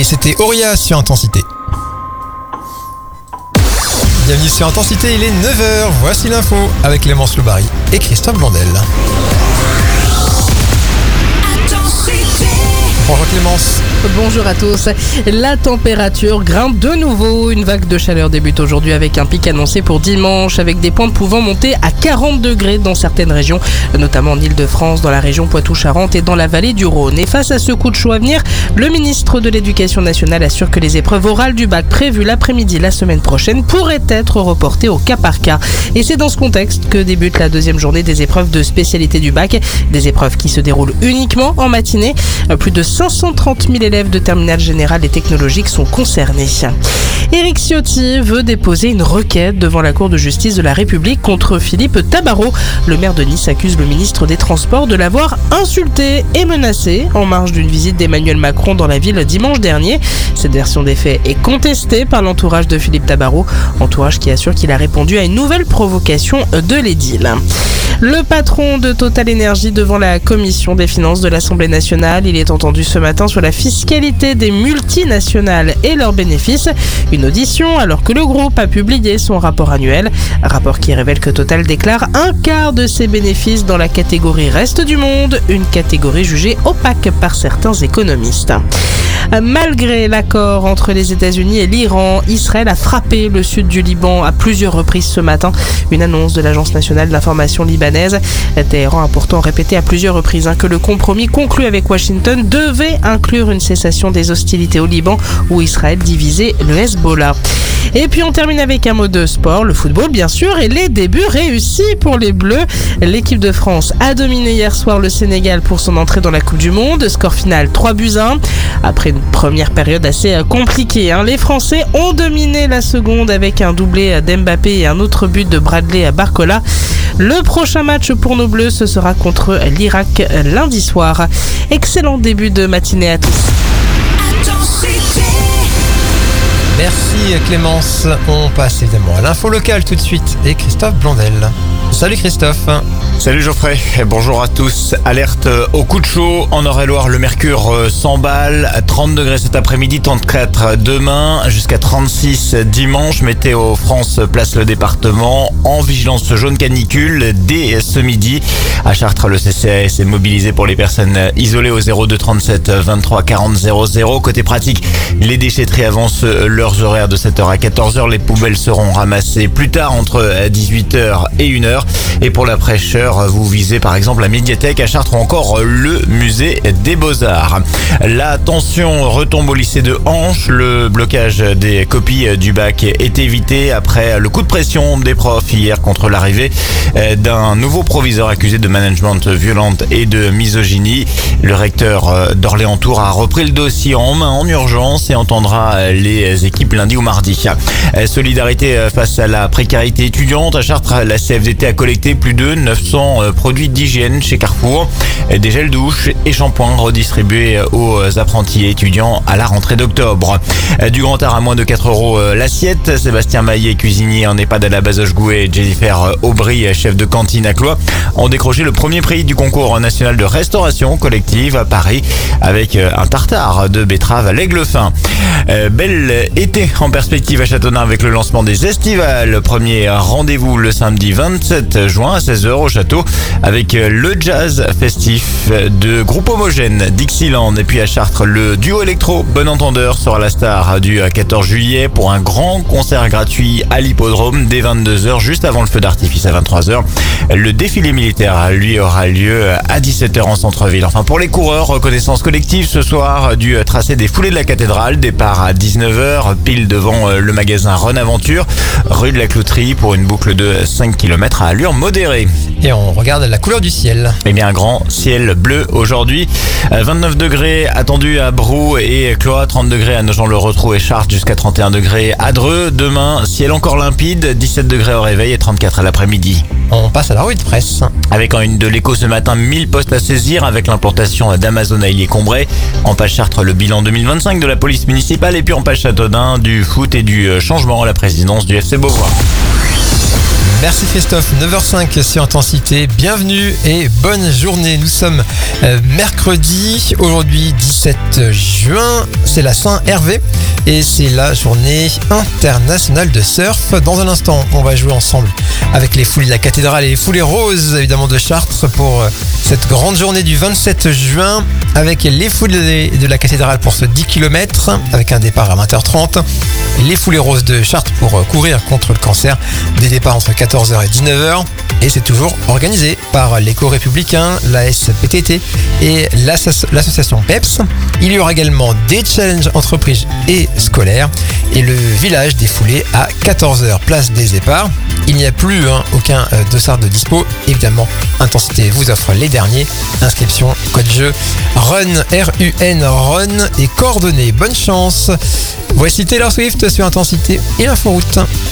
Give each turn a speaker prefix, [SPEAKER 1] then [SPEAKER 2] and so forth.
[SPEAKER 1] c'était Auria sur Intensité. Bienvenue sur Intensité, il est 9h, voici l'info avec Clémence Loubary et Christophe Blondel. Bonjour Clémence.
[SPEAKER 2] Bonjour à tous. La température grimpe de nouveau. Une vague de chaleur débute aujourd'hui avec un pic annoncé pour dimanche, avec des pointes pouvant monter à 40 degrés dans certaines régions, notamment en Ile-de-France, dans la région Poitou-Charentes et dans la vallée du Rhône. Et face à ce coup de chaud à venir, le ministre de l'Éducation nationale assure que les épreuves orales du bac prévues l'après-midi la semaine prochaine pourraient être reportées au cas par cas. Et c'est dans ce contexte que débute la deuxième journée des épreuves de spécialité du bac, des épreuves qui se déroulent uniquement en matinée. Plus de 530 000 élèves de terminale générale et technologique sont concernés. Éric Ciotti veut déposer une requête devant la Cour de justice de la République contre Philippe Tabarot. Le maire de Nice accuse le ministre des Transports de l'avoir insulté et menacé en marge d'une visite d'Emmanuel Macron dans la ville dimanche dernier. Cette version des faits est contestée par l'entourage de Philippe Tabarot, entourage qui assure qu'il a répondu à une nouvelle provocation de l'édile. Le patron de Total Energy devant la commission des finances de l'Assemblée nationale, il est entendu ce matin sur la fiscalité des multinationales et leurs bénéfices. Une audition alors que le groupe a publié son rapport annuel. Rapport qui révèle que Total déclare un quart de ses bénéfices dans la catégorie reste du monde, une catégorie jugée opaque par certains économistes. Malgré l'accord entre les États-Unis et l'Iran, Israël a frappé le sud du Liban à plusieurs reprises ce matin. Une annonce de l'Agence nationale d'information libanaise. Téhéran a pourtant répété à plusieurs reprises que le compromis conclu avec Washington devait inclure une cessation des hostilités au Liban où Israël divisait le Hezbollah. Et puis on termine avec un mot de sport, le football bien sûr, et les débuts réussis pour les Bleus. L'équipe de France a dominé hier soir le Sénégal pour son entrée dans la Coupe du Monde. Score final 3-1. Après une première période assez compliquée, les Français ont dominé la seconde avec un doublé d'Mbappé et un autre but de Bradley Barcola. Le prochain match pour nos Bleus, ce sera contre l'Irak lundi soir. Excellent début de matinée à tous.
[SPEAKER 1] Merci Clémence. On passe évidemment à l'info locale tout de suite et Christophe Blondel. Salut Christophe.
[SPEAKER 3] Salut Geoffrey, bonjour à tous. Alerte au coup de chaud en Eure-et-Loire, le mercure s'emballe, 30 degrés cet après-midi, 34 demain, jusqu'à 36 dimanche. Météo France place le département en vigilance jaune canicule dès ce midi. À Chartres, le CCAS est mobilisé pour les personnes isolées au 02 37 23 40 00. Côté pratique, les déchetteries avancent leurs horaires de 7h à 14h. Les poubelles seront ramassées plus tard entre 18h et 1h. Et pour la fraîcheur, vous visez par exemple la médiathèque à Chartres ou encore le musée des Beaux-Arts. La tension retombe au lycée de Hanche. Le blocage des copies du bac est évité après le coup de pression des profs hier contre l'arrivée d'un nouveau proviseur accusé de management violent et de misogynie. Le recteur d'Orléans-Tours a repris le dossier en main en urgence et entendra les équipes lundi ou mardi. Solidarité face à la précarité étudiante. À Chartres, la CFDT a collecté plus de 900 produits d'hygiène chez Carrefour. Des gels douche et shampoings redistribués aux apprentis et étudiants à la rentrée d'octobre. Du Grand Art à moins de 4 € l'assiette. Sébastien Maillet, cuisinier en EHPAD à la Bazoche-Gouet, et Jennifer Aubry, chef de cantine à Cloix, ont décroché le premier prix du concours national de restauration collective à Paris avec un tartare de betterave à l'aigle fin. Bel été en perspective à Châteauneuf avec le lancement des estivales. Premier rendez-vous le samedi 27 juin à 16h au château avec le jazz festif de groupe homogène Dixieland. Et puis à Chartres, le duo électro Bon Entendeur sera la star du 14 juillet pour un grand concert gratuit à l'hippodrome dès 22h, juste avant le feu d'artifice à 23h. Le défilé militaire, lui, aura lieu à 17h en centre-ville. Enfin, pour les coureurs, reconnaissance collective ce soir du tracé des foulées de la cathédrale. Départ à 19h, pile devant le magasin Renaventure, rue de la Clouterie pour une boucle de 5 km à allure modérée.
[SPEAKER 1] Et on regarde la couleur du ciel.
[SPEAKER 3] Eh bien, un grand ciel bleu aujourd'hui. 29 degrés attendus à Brou et Cloix, 30 degrés à Nogent-le-Rotrou et Chartres, jusqu'à 31 degrés à Dreux. Demain, ciel encore limpide, 17 degrés au réveil et 34 à l'après-midi.
[SPEAKER 1] On passe à la revue de presse.
[SPEAKER 3] Avec en une de l'Écho ce matin, 1000 postes à saisir avec l'implantation d'Amazon à Illiers-Combray. En page Chartres, le bilan 2025 de la police municipale. Et puis en page Châteaudun, du foot et du changement à la présidence du FC Beauvoir.
[SPEAKER 1] Merci Christophe, 9h05 sur Intensité, bienvenue et bonne journée. Nous sommes mercredi, aujourd'hui 17 juin, c'est la Saint-Hervé et c'est la journée internationale de surf. Dans un instant, on va jouer ensemble avec les foulées de la cathédrale et les foulées roses évidemment de Chartres pour cette grande journée du 27 juin avec les foulées de la cathédrale pour ce 10 km avec un départ à 20h30. Les foulées roses de Chartres pour courir contre le cancer, des départs entre 14h et 19h. Et c'est toujours organisé par l'éco-républicain, la SPTT et l'association PEPS. Il y aura également des challenges entreprises et scolaires et le village des foulées à 14h, place des départs. Il n'y a plus aucun dossard de dispo. Évidemment, Intensité vous offre les derniers. Inscription, code jeu, RUN, RUN, RUN et coordonnées. Bonne chance. Voici Taylor Swift sur Intensité et l'inforoute.